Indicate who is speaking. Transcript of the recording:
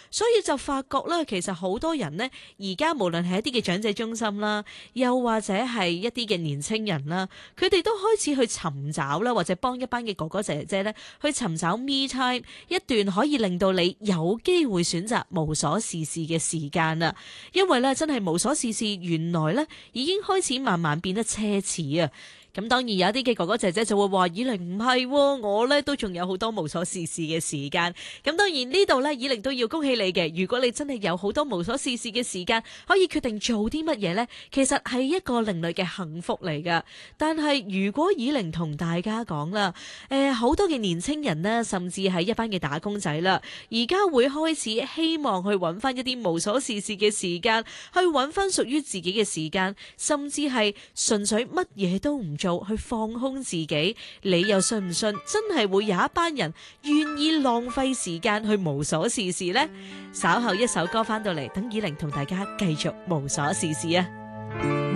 Speaker 1: 所以就發覺咧，其實好多人呢，而家無論係一啲嘅長者中心啦，又或者係一啲嘅年青人啦，佢哋都開始去尋找啦，或者幫一班嘅哥哥姐姐咧去尋找 me time， 一段可以令到你有機會選擇無所事事嘅時間啦。因為咧真係無所事事，原來咧已經開始慢慢變得奢侈啊！咁當然有啲嘅哥哥姐姐就會話：以玲唔係，我咧都仲有好多無所事事嘅時間。咁當然呢度咧，以玲都要恭喜你嘅。如果你真係有好多無所事事嘅時間，可以決定做啲乜嘢呢？其實係一個另類嘅幸福嚟噶。但係如果以玲同大家講啦，好多嘅年青人呢，甚至係一班嘅打工仔啦，而家會開始希望去揾翻一啲無所事事嘅時間，去揾翻屬於自己嘅時間，甚至係純粹乜嘢都唔做。去放空自己，你又信唔信真係會有一班人願意浪費時間去無所事事呢？稍後一首歌翻到嚟，等以玲同大家繼續無所事事啊！